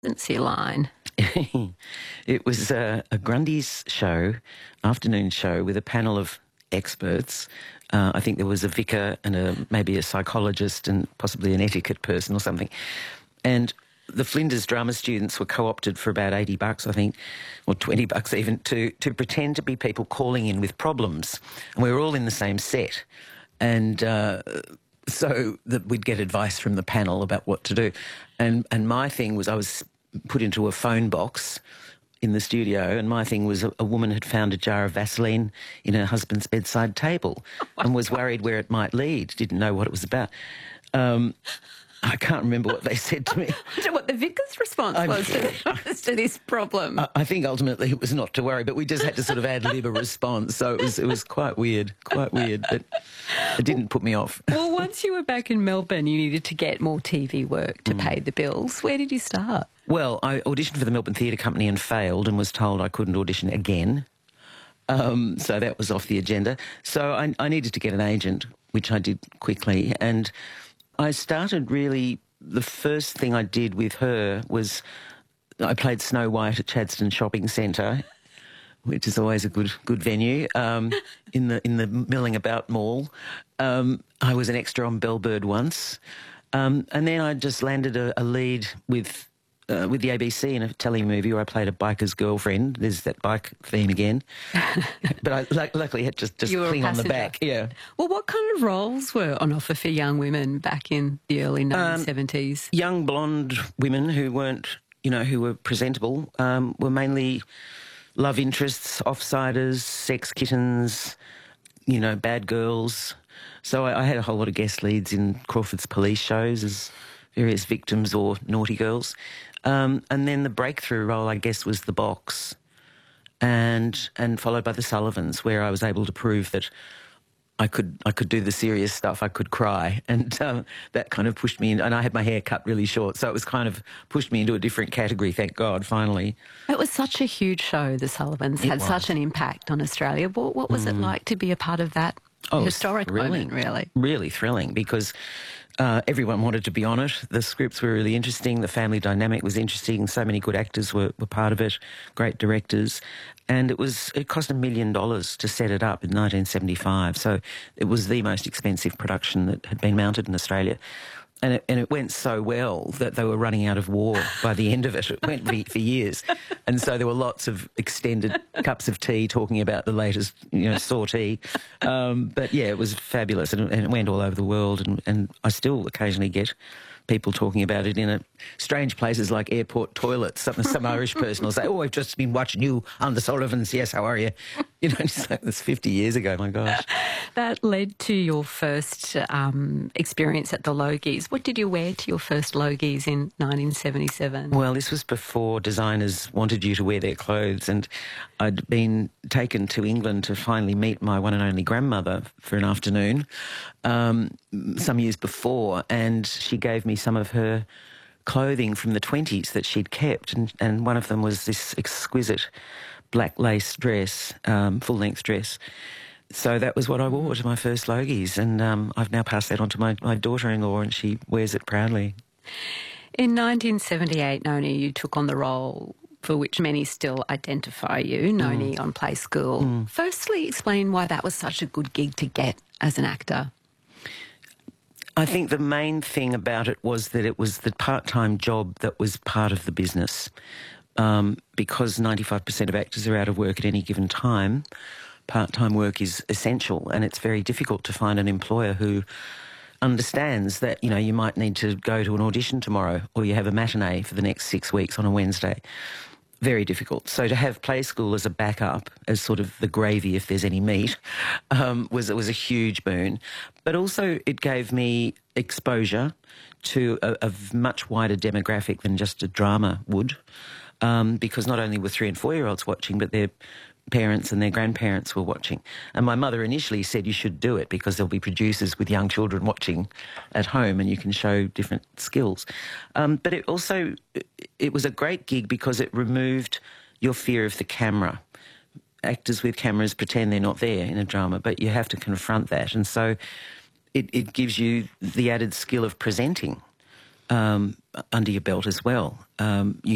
presidency line? It was a Grundy's show, afternoon show, with a panel of experts. I think there was a vicar and maybe a psychologist and possibly an etiquette person or something. And the Flinders drama students were co-opted for about $80, I think, or $20 even, to pretend to be people calling in with problems. And we were all in the same set. And so that we'd get advice from the panel about what to do. And my thing was I was put into a phone box in the studio, and my thing was a woman had found a jar of Vaseline in her husband's bedside table and was worried where it might lead, didn't know what it was about. I can't remember what they said to me. I wonder what the vicar's response was to this problem. I think ultimately it was not to worry, but we just had to sort of ad-lib a response. So it was quite weird, but it didn't put me off. Well, once you were back in Melbourne, you needed to get more TV work to pay the bills. Where did you start? Well, I auditioned for the Melbourne Theatre Company and failed and was told I couldn't audition again. So that was off the agenda. So I needed to get an agent, which I did quickly, and I started really, the first thing I did with her was I played Snow White at Chadstone Shopping Centre, which is always a good venue, in the Milling About Mall. I was an extra on Bellbird once. And then I just landed a lead with the ABC in a telly movie where I played a biker's girlfriend. There's that bike theme again. But I luckily had just cling on the back. Yeah. Well, what kind of roles were on offer for young women back in the early 1970s? Young blonde women who weren't, who were presentable, were mainly love interests, offsiders, sex kittens, bad girls. So I had a whole lot of guest leads in Crawford's police shows as various victims or naughty girls. And then the breakthrough role, I guess, was The Box, and followed by The Sullivans, where I was able to prove that I could do the serious stuff. I could cry, and that kind of pushed me in. And I had my hair cut really short, so it was kind of pushed me into a different category. Thank God, finally. It was such a huge show. The Sullivans had such an impact on Australia. What was it like to be a part of that historic moment? Really thrilling, because everyone wanted to be on it. The scripts were really interesting. The family dynamic was interesting. So many good actors were part of it, great directors. And it cost $1 million to set it up in 1975. So it was the most expensive production that had been mounted in Australia. And it went so well that they were running out of war by the end of it. It went for years. And so there were lots of extended cups of tea talking about the latest, sortie. But, yeah, it was fabulous, and it went all over the world. And I still occasionally get people talking about it in strange places like airport toilets. Some Irish person will say, "Oh, I've just been watching you on The Sullivans. Yes, how are you?" Just like, that's 50 years ago, my gosh. That led to your first experience at the Logies. What did you wear to your first Logies in 1977? Well, this was before designers wanted you to wear their clothes, and I'd been taken to England to finally meet my one and only grandmother for an afternoon some years before, and she gave me some of her clothing from the 20s that she'd kept, and one of them was this exquisite black lace dress, full-length dress. So that was what I wore to my first Logies, and I've now passed that on to my daughter-in-law, and she wears it proudly. In 1978, Noni, you took on the role for which many still identify you, Noni on Play School. Firstly, explain why that was such a good gig to get as an actor. I think the main thing about it was that it was the part-time job that was part of the business. Because 95% of actors are out of work at any given time, part-time work is essential, and it's very difficult to find an employer who understands that, you might need to go to an audition tomorrow, or you have a matinee for the next 6 weeks on a Wednesday. Very difficult. So to have Play School as a backup, as sort of the gravy if there's any meat, was a huge boon. But also it gave me exposure to a much wider demographic than just a drama would, because not only were 3- and 4-year-olds watching, but their parents and their grandparents were watching. And my mother initially said you should do it because there'll be producers with young children watching at home and you can show different skills. But it was a great gig because it removed your fear of the camera. Actors with cameras pretend they're not there in a drama, but you have to confront that. And so it gives you the added skill of presenting under your belt as well. You